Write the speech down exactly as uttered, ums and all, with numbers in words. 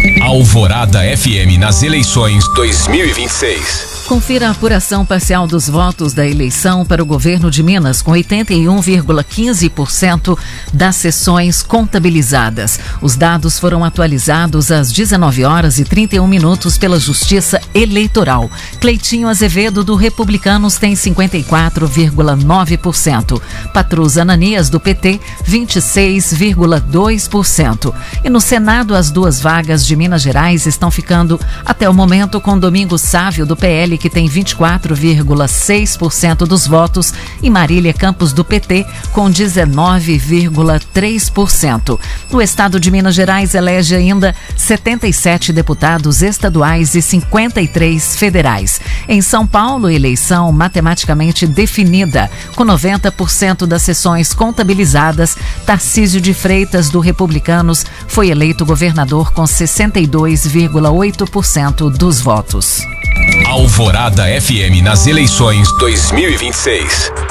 Alvorada F M nas eleições dois mil e vinte e seis. Confira a apuração parcial dos votos da eleição para o governo de Minas, com oitenta e um vírgula quinze por cento das sessões contabilizadas. Os dados foram atualizados às dezenove horas e trinta e um minutos pela Justiça Eleitoral. Cleitinho Azevedo, do Republicanos, tem cinquenta e quatro vírgula nove por cento. Patrus Ananias, do P T, vinte e seis vírgula dois por cento. E no Senado, as duas vagas de Minas Gerais estão ficando, até o momento, com Domingos Sávio, do P L, que tem vinte e quatro vírgula seis por cento dos votos, e Marília Campos, do P T, com dezenove vírgula três por cento. No estado de Minas Gerais, elege ainda setenta e sete deputados estaduais e cinquenta e três federais. Em São Paulo, eleição matematicamente definida. Com noventa por cento das sessões contabilizadas, Tarcísio de Freitas, do Republicanos, foi eleito governador com sessenta e dois vírgula oito por cento dos votos. Alvorada F M nas eleições dois mil e vinte e seis.